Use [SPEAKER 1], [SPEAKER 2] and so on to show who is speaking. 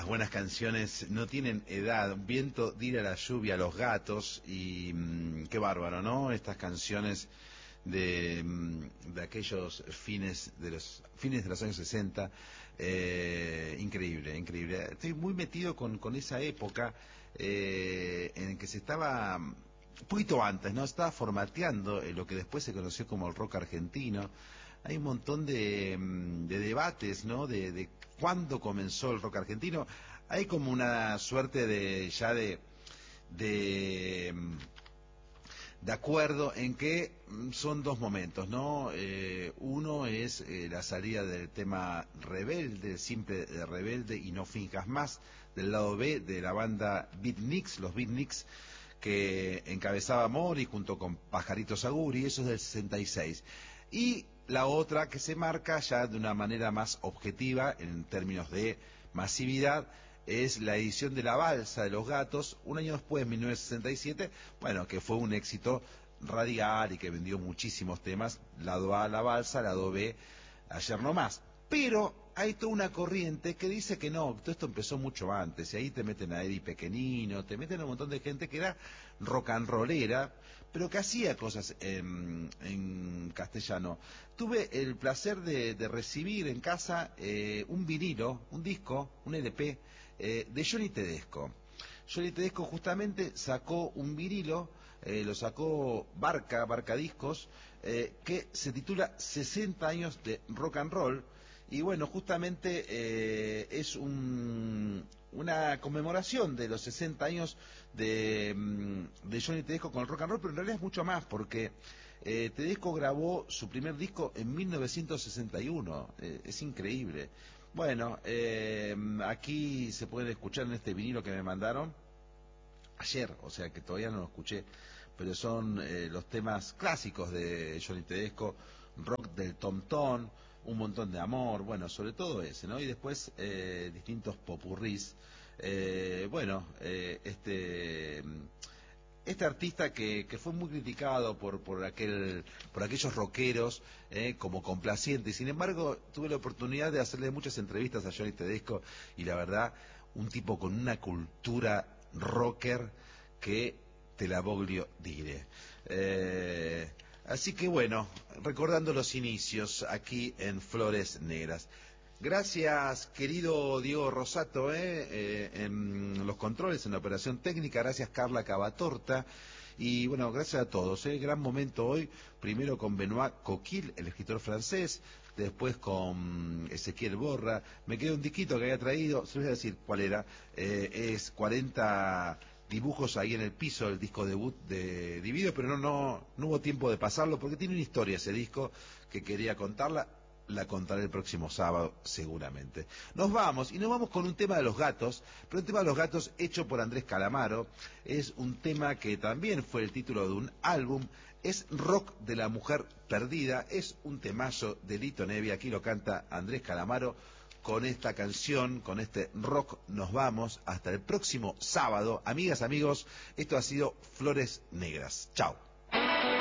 [SPEAKER 1] Las buenas canciones no tienen edad. Viento, Dile a la lluvia, Los gatos y qué bárbaro, ¿no? Estas canciones de aquellos fines de los años 60, increíble, increíble. Estoy muy metido con esa época en que se estaba un poquito antes, ¿no? Estaba formateando lo que después se conoció como el rock argentino. Hay un montón de debates, ¿no? De cuándo comenzó el rock argentino. Hay como una suerte de acuerdo en que son dos momentos, ¿no? Uno es la salida del tema Rebelde, simple de Rebelde y No finjas más, del lado B de la banda Beatniks, los Beatniks, que encabezaba Mori junto con Pajarito Saguri, eso es del 66. Y la otra que se marca ya de una manera más objetiva en términos de masividad es la edición de La Balsa de los Gatos, un año después, en 1967, bueno, que fue un éxito radial y que vendió muchísimos temas, lado A, La Balsa, lado B, Ayer no más. Pero hay toda una corriente que dice que no, todo esto empezó mucho antes, y ahí te meten a Eddie Pequenino, te meten a un montón de gente que era rock and rollera, pero que hacía cosas en castellano. Tuve el placer de recibir en casa un vinilo, un disco, un LP, de Johnny Tedesco. Johnny Tedesco justamente sacó un vinilo, lo sacó Barca Discos, que se titula 60 años de rock and roll, y bueno, justamente es una conmemoración de los 60 años de Johnny Tedesco con el rock and roll, pero en realidad es mucho más, porque Tedesco grabó su primer disco en 1961, es increíble. Bueno, aquí se puede escuchar en este vinilo que me mandaron ayer, o sea que todavía no lo escuché, pero son los temas clásicos de Johnny Tedesco, rock del Tom Tom, un montón de amor, bueno, sobre todo ese, ¿no? Y después distintos popurrís, bueno, este artista que fue muy criticado por aquellos rockeros como complaciente, y sin embargo tuve la oportunidad de hacerle muchas entrevistas a Johnny Tedesco, y la verdad, un tipo con una cultura rocker que te la voglio dire. Así que bueno, recordando los inicios aquí en Flores Negras. Gracias, querido Diego Rosato, en los controles, en la operación técnica. Gracias, Carla Cavatorta. Y bueno, gracias a todos. Gran momento hoy, primero con Benoît Coquille, el escritor francés, después con Ezequiel Borra. Me quedó un disquito que había traído, se les voy a decir cuál era, es 40 dibujos ahí en el piso, el disco debut de Dividido, pero no hubo tiempo de pasarlo porque tiene una historia ese disco que quería contarla. La contaré el próximo sábado seguramente. Nos vamos con un tema de Los Gatos, pero un tema de Los Gatos hecho por Andrés Calamaro. Es un tema que también fue el título de un álbum, es Rock de la Mujer Perdida, es un temazo de Lito Nevi, aquí lo canta Andrés Calamaro. Con esta canción, con este rock, nos vamos hasta el próximo sábado. Amigas, amigos, esto ha sido Flores Negras. Chao.